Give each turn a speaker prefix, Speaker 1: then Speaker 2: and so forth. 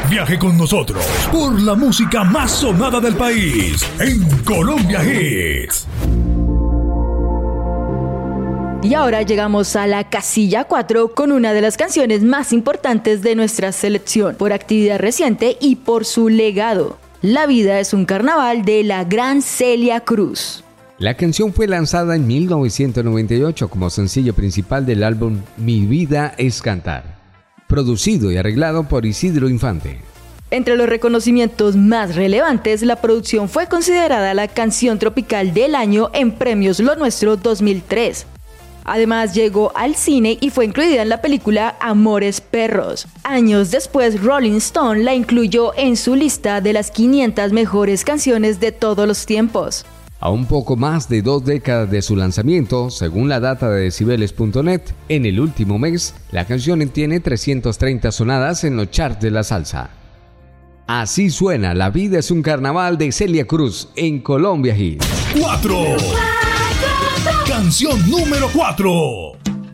Speaker 1: Viaje con nosotros por la música más sonada del país en Colombia Hits.
Speaker 2: Y ahora llegamos a la casilla 4 con una de las canciones más importantes de nuestra selección, por actividad reciente y por su legado. La vida es un carnaval, de la gran Celia Cruz.
Speaker 3: La canción fue lanzada en 1998 como sencillo principal del álbum Mi vida es cantar, producido y arreglado por Isidro Infante.
Speaker 2: Entre los reconocimientos más relevantes, la producción fue considerada la canción tropical del año en Premios Lo Nuestro 2003. Además, llegó al cine y fue incluida en la película Amores Perros. Años después, Rolling Stone la incluyó en su lista de las 500 mejores canciones de todos los tiempos.
Speaker 3: A un poco más de 2 décadas de su lanzamiento, según la data de Decibeles.net, en el último mes, la canción tiene 330 sonadas en los charts de la salsa. Así suena La vida es un carnaval de Celia Cruz en Colombia Hits.
Speaker 1: 4. Canción número 4.